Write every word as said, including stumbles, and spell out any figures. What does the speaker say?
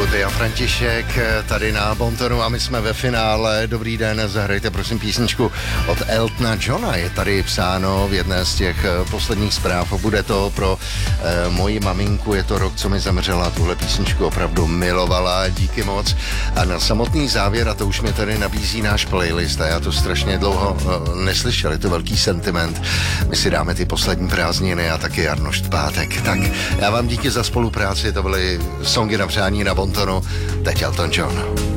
Kuty a František tady na Bontonu a my jsme ve finále. Dobrý den, zahrajte prosím písničku od Eltona Johna. Je tady psáno v jedné z těch posledních zpráv. Bude to pro eh, moji maminku, je to rok, co mi zemřela. Tuhle písničku opravdu milovala, díky moc. A na samotný závěr, a to už mi tady nabízí náš playlist, a já to strašně dlouho eh, neslyšel, je to velký sentiment. My si dáme ty poslední prázdniny a taky Arnošt Pátek. Tak já vám díky za spolupráci, to byly songy na přání na Bontonu. Teď Elton John.